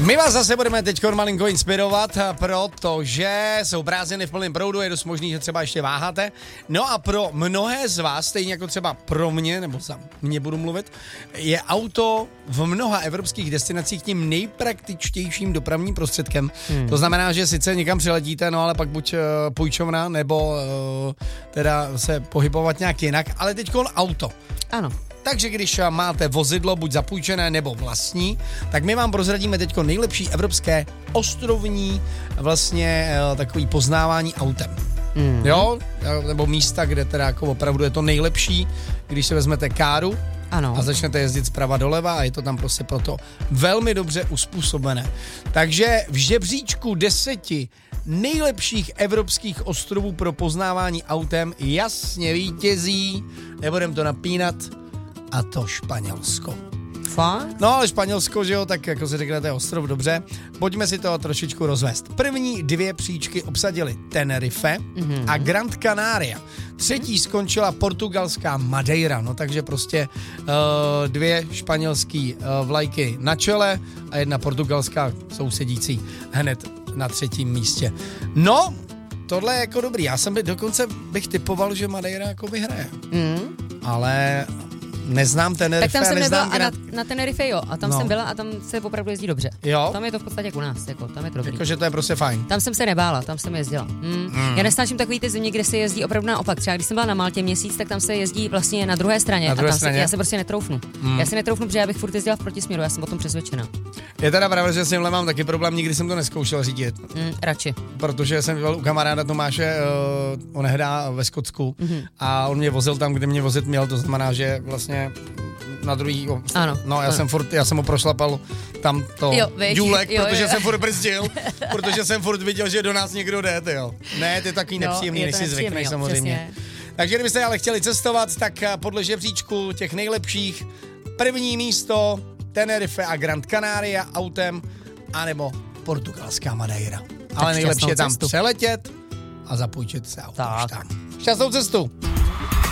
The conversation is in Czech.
My vás zase budeme teď malinko inspirovat, protože jsou prázdniny v plném proudu, je dost možný, že třeba ještě váháte. No a pro mnohé z vás, stejně jako třeba pro mě, nebo za mě budu mluvit, je auto v mnoha evropských destinacích tím nejpraktičtějším dopravním prostředkem. To znamená, že sice někam přiletíte, no ale pak buď půjčovna, nebo teda se pohybovat nějak jinak, ale teďkon auto. Ano. Takže když máte vozidlo, buď zapůjčené nebo vlastní, tak my vám prozradíme teďko nejlepší evropské ostrovní vlastně takový poznávání autem. Jo? Nebo místa, kde teda jako opravdu je to nejlepší, když se vezmete káru a začnete jezdit zprava doleva a je to tam prostě proto velmi dobře uspůsobené. Takže v žebříčku 10 nejlepších evropských ostrovů pro poznávání autem jasně vítězí, nebudem to napínat, a to Španělsko. Fakt? No ale Španělsko, že jo, tak jako si řeknete ostrov, dobře. Pojďme si to trošičku rozvést. První 2 příčky obsadili Tenerife a Gran Canaria. Třetí skončila portugalská Madeira, no takže prostě 2 španělský vlajky na čele a 1 portugalská sousedící hned na 3. místě. No, tohle je jako dobrý. Já jsem dokonce bych typoval, že Madeira jako vyhraje. Ale neznám Tenerife. Tak tam jsem nebyla a na Tenerife jo, a tam jsem byla a tam se opravdu jezdí dobře. Jo? Tam je to v podstatě jak u nás, jako, tam je to dobrý. Jakože to je prostě fajn. Tam jsem se nebála, tam jsem jezdila. Já nesnáším takový ty země, kde se jezdí opravdu naopak. Třeba když jsem byla na Maltě měsíc, tak tam se jezdí vlastně na druhé straně. Na druhé a tam straně? já se prostě netroufnu. Já se netroufnu, protože já bych furt jezdila v protisměru, já jsem o tom přesvědčená. Je teda pravda, že s tímhle mám taky problém, nikdy jsem to neskoušel řídit. Radši. Protože jsem byl u kamaráda Tomáše onehdá ve Skotsku a on mě vozil tam, kde mě vozit měl, to znamená, že vlastně na druhý. Ano. No, já jsem ho prošlapal tam to důlek, protože jsem furt brzdil, protože jsem furt viděl, že do nás někdo jde, jo. Ne, ty takový nepříjemný, než si zvykneš samozřejmě. Přesně. Takže kdybyste ale chtěli cestovat, tak podle žebříčku těch nejlepších první místo Tenerife a Gran Canaria autem, anebo portugalská Madeira. Ale nejlepší je tam přeletět a zapůjčit se auto. Šťastnou cestu!